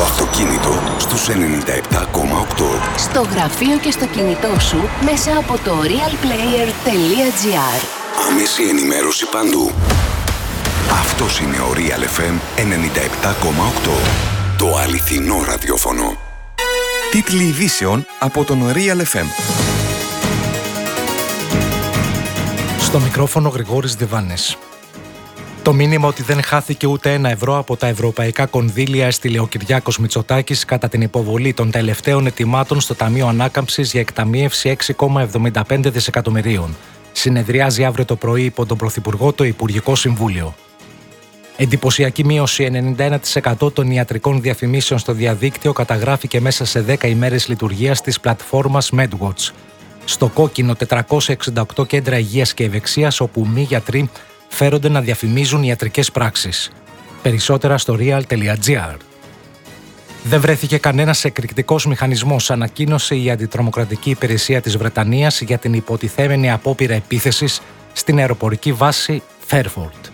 αυτοκίνητο στους 97,8. Στο γραφείο και στο κινητό σου μέσα από το realplayer.gr. Άμεση ενημέρωση παντού. Αυτός είναι ο Real FM 97,8. Το αληθινό ραδιόφωνο. Τίτλοι ειδήσεων από τον Real FM. Στο μικρόφωνο Γρηγόρης Διβάνης. Το μήνυμα ότι δεν χάθηκε ούτε ένα ευρώ από τα ευρωπαϊκά κονδύλια έστειλε ο Κυριάκος Μητσοτάκης κατά την υποβολή των τελευταίων ετοιμάτων στο Ταμείο Ανάκαμψης για εκταμείευση 6,75 δισεκατομμυρίων. Συνεδριάζει αύριο το πρωί υπό τον Πρωθυπουργό το Υπουργικό Συμβούλιο. Εντυπωσιακή μείωση 91% των ιατρικών διαφημίσεων στο διαδίκτυο καταγράφηκε μέσα σε 10 ημέρες λειτουργίας της πλατφόρμας MedWatch. Στο κόκκινο 468 κέντρα υγείας και ευεξίας όπου μη γιατροί φέρονται να διαφημίζουν ιατρικές πράξεις. Περισσότερα στο real.gr. Δεν βρέθηκε κανένας εκρηκτικός μηχανισμός, ανακοίνωσε η Αντιτρομοκρατική Υπηρεσία της Βρετανίας για την υποτιθέμενη απόπειρα επίθεσης στην αεροπορική βάση Fairford.